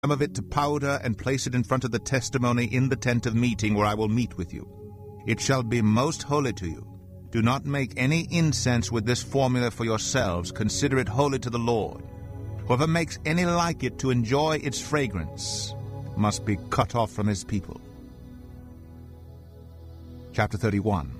some of it to powder and place it in front of the testimony in the tent of meeting where I will meet with you. It shall be most holy to you. Do not make any incense with this formula for yourselves. Consider it holy to the Lord. Whoever makes any like it to enjoy its fragrance must be cut off from his people. Chapter 31.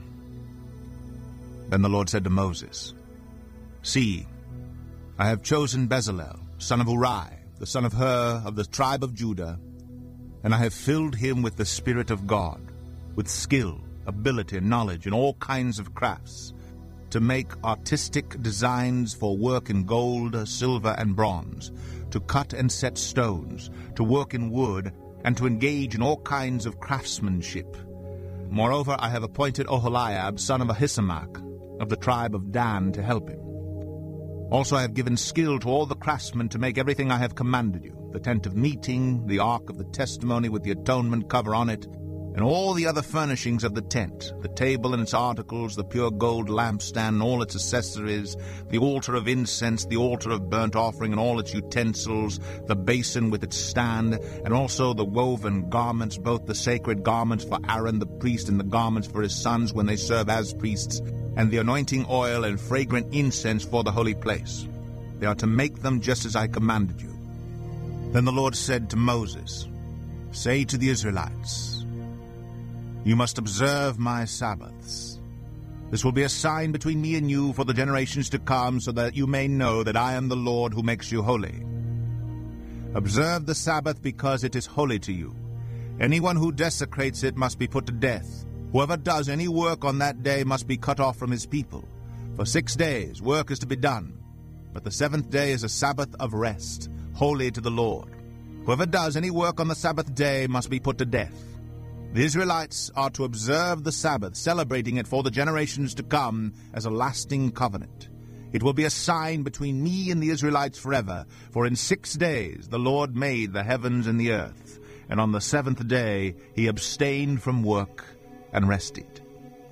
Then the Lord said to Moses, See, I have chosen Bezalel, son of Uri, the son of Hur, of the tribe of Judah, and I have filled him with the Spirit of God, with skill, ability, knowledge, and all kinds of crafts, to make artistic designs for work in gold, silver, and bronze, to cut and set stones, to work in wood, and to engage in all kinds of craftsmanship. Moreover, I have appointed Oholiab, son of Ahisamach, of the tribe of Dan, to help him. Also I have given skill to all the craftsmen to make everything I have commanded you, the tent of meeting, the ark of the testimony with the atonement cover on it, and all the other furnishings of the tent, the table and its articles, the pure gold lampstand and all its accessories, the altar of incense, the altar of burnt offering and all its utensils, the basin with its stand, and also the woven garments, both the sacred garments for Aaron the priest and the garments for his sons when they serve as priests, and the anointing oil and fragrant incense for the holy place. They are to make them just as I commanded you. Then the Lord said to Moses, Say to the Israelites, You must observe my Sabbaths. This will be a sign between me and you for the generations to come, so that you may know that I am the Lord who makes you holy. Observe the Sabbath because it is holy to you. Anyone who desecrates it must be put to death. Whoever does any work on that day must be cut off from his people. For 6 days work is to be done, but the seventh day is a Sabbath of rest, holy to the Lord. Whoever does any work on the Sabbath day must be put to death. The Israelites are to observe the Sabbath, celebrating it for the generations to come as a lasting covenant. It will be a sign between me and the Israelites forever, for in 6 days the Lord made the heavens and the earth, and on the seventh day he abstained from work and rested.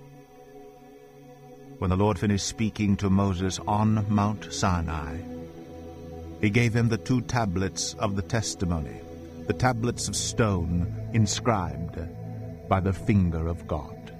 When the Lord finished speaking to Moses on Mount Sinai, he gave him the 2 tablets of the testimony, the tablets of stone inscribed by the finger of God.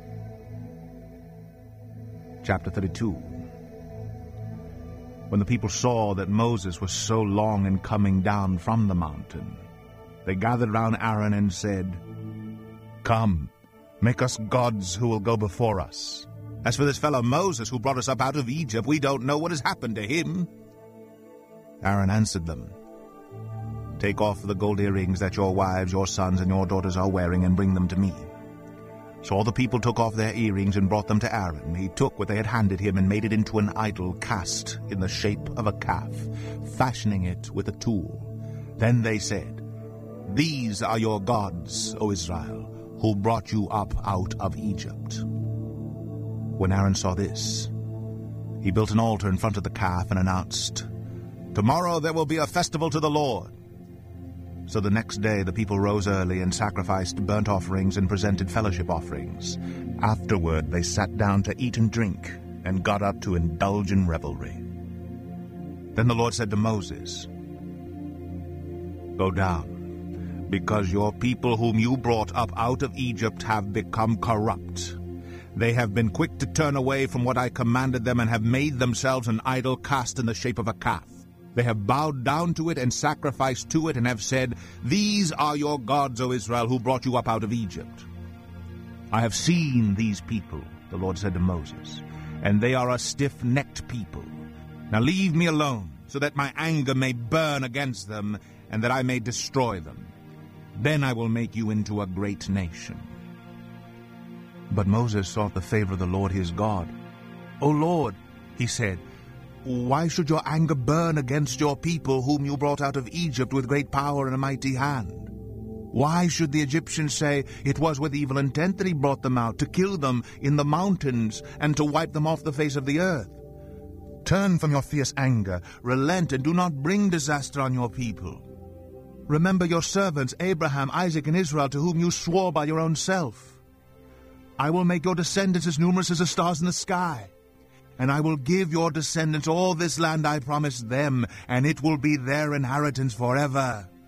Chapter 32. When the people saw that Moses was so long in coming down from the mountain, they gathered round Aaron and said, Come, make us gods who will go before us. As for this fellow Moses who brought us up out of Egypt, we don't know what has happened to him. Aaron answered them, Take off the gold earrings that your wives, your sons, and your daughters are wearing, and bring them to me. So all the people took off their earrings and brought them to Aaron. He took what they had handed him and made it into an idol cast in the shape of a calf, fashioning it with a tool. Then they said, These are your gods, O Israel, who brought you up out of Egypt. When Aaron saw this, he built an altar in front of the calf and announced, Tomorrow there will be a festival to the Lord. So the next day the people rose early and sacrificed burnt offerings and presented fellowship offerings. Afterward they sat down to eat and drink and got up to indulge in revelry. Then the Lord said to Moses, Go down, because your people whom you brought up out of Egypt have become corrupt. They have been quick to turn away from what I commanded them and have made themselves an idol cast in the shape of a calf. They have bowed down to it and sacrificed to it and have said, These are your gods, O Israel, who brought you up out of Egypt. I have seen these people, the Lord said to Moses, and they are a stiff-necked people. Now leave me alone, so that my anger may burn against them, and that I may destroy them. Then I will make you into a great nation. But Moses sought the favor of the Lord his God. O Lord, he said, why should your anger burn against your people whom you brought out of Egypt with great power and a mighty hand? Why should the Egyptians say it was with evil intent that he brought them out, to kill them in the mountains and to wipe them off the face of the earth? Turn from your fierce anger, relent, and do not bring disaster on your people. Remember your servants Abraham, Isaac, and Israel, to whom you swore by your own self. I will make your descendants as numerous as the stars in the sky. And I will give your descendants all this land I promised them, and it will be their inheritance forever.